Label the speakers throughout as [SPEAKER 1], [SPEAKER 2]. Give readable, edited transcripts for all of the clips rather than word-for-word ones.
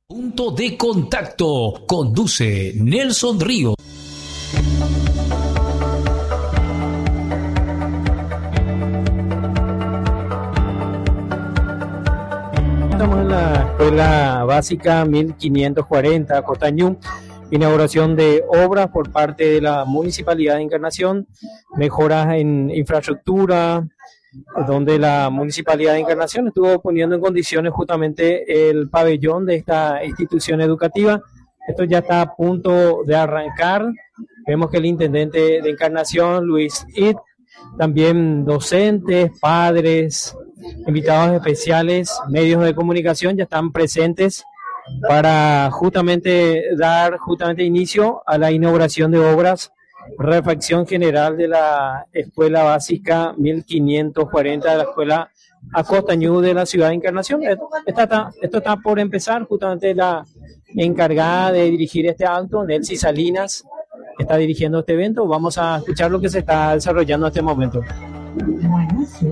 [SPEAKER 1] Punto de contacto. Conduce Nelson Ríos.
[SPEAKER 2] Estamos en la Escuela Básica 1540, Costañú. Inauguración de obras por parte de la Municipalidad de Encarnación, mejoras en infraestructura, donde la Municipalidad de Encarnación estuvo poniendo en condiciones justamente el pabellón de esta institución educativa. Esto ya está a punto de arrancar. Vemos que el intendente de Encarnación, Luis It, también docentes, padres, invitados especiales, medios de comunicación ya están presentes para justamente dar inicio a la inauguración de obras, refacción general de la Escuela Básica 1540 de la Escuela Acostañú de la Ciudad de Encarnación. Esto está por empezar. Justamente la encargada de dirigir este acto, Nelcy Salinas, está dirigiendo este evento. Vamos a escuchar lo que se está desarrollando en este momento.
[SPEAKER 3] Bueno, sí.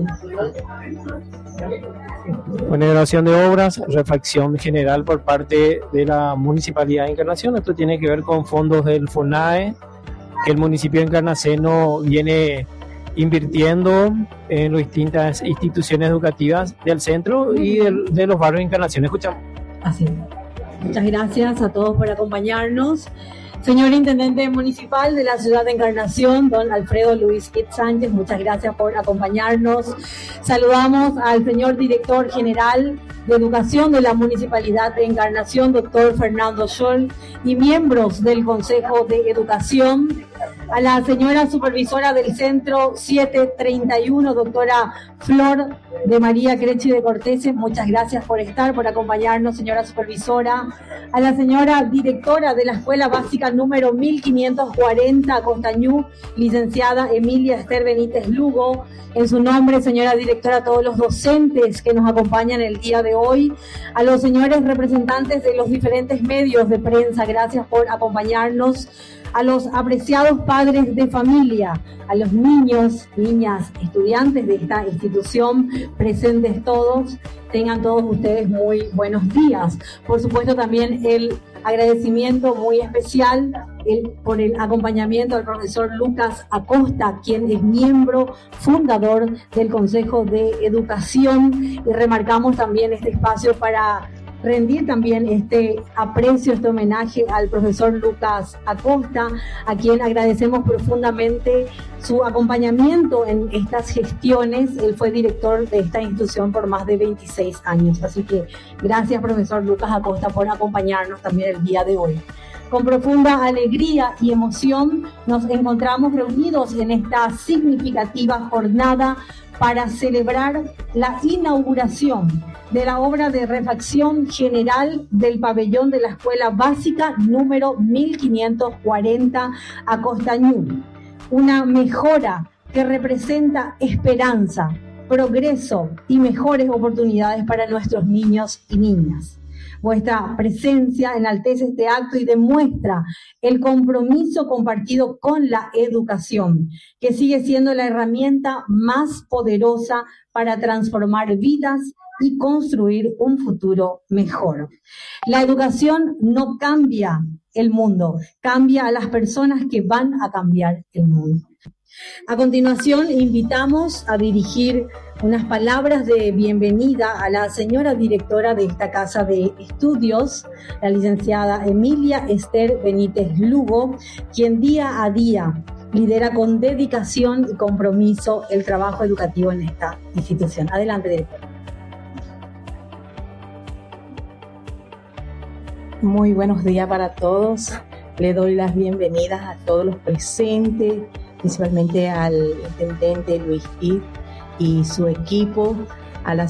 [SPEAKER 2] Bueno, inauguración de obras, refacción general por parte de la Municipalidad de Encarnación. Esto tiene que ver con fondos del FONAE, que el municipio de Encarnación viene invirtiendo en las distintas instituciones educativas del centro y de los barrios de Encarnación. Escuchamos.
[SPEAKER 3] Así. Muchas gracias a todos por acompañarnos. Señor Intendente Municipal de la Ciudad de Encarnación, don Alfredo Luis It Sánchez, muchas gracias por acompañarnos. Saludamos al señor Director General de Educación de la Municipalidad de Encarnación, doctor Fernando Scholl, y miembros del Consejo de Educación, a la señora Supervisora del Centro 731, doctora Flor de María Crechi de Cortese, muchas gracias por acompañarnos, señora Supervisora, a la señora Directora de la Escuela Básica número 1540, Costañú, licenciada Emilia Esther Benítez Lugo, en su nombre, señora Directora, a todos los docentes que nos acompañan el día de hoy, a los señores representantes de los diferentes medios de prensa, gracias por acompañarnos, a los apreciados padres de familia, a los niños, niñas, estudiantes de esta institución, presentes todos, tengan todos ustedes muy buenos días. Por supuesto también el agradecimiento muy especial por el acompañamiento al profesor Lucas Acosta, quien es miembro fundador del Consejo de Educación, y remarcamos también este espacio para rendir también este aprecio, este homenaje al profesor Lucas Acosta, a quien agradecemos profundamente su acompañamiento en estas gestiones. Él fue director de esta institución por más de 26 años. Así que gracias, profesor Lucas Acosta, por acompañarnos también el día de hoy. Con profunda alegría y emoción nos encontramos reunidos en esta significativa jornada para celebrar la inauguración de la obra de refacción general del pabellón de la Escuela Básica número 1540 Acostañú. Una mejora que representa esperanza, progreso y mejores oportunidades para nuestros niños y niñas. Vuestra presencia enaltece este acto y demuestra el compromiso compartido con la educación, que sigue siendo la herramienta más poderosa para transformar vidas y construir un futuro mejor. La educación no cambia el mundo, cambia a las personas que van a cambiar el mundo. A continuación, invitamos a dirigir unas palabras de bienvenida a la señora directora de esta casa de estudios, la licenciada Emilia Esther Benítez Lugo, quien día a día lidera con dedicación y compromiso el trabajo educativo en esta institución. Adelante, directora.
[SPEAKER 4] Muy buenos días para todos. Le doy las bienvenidas a todos los presentes, principalmente al intendente Luis It y su equipo, a la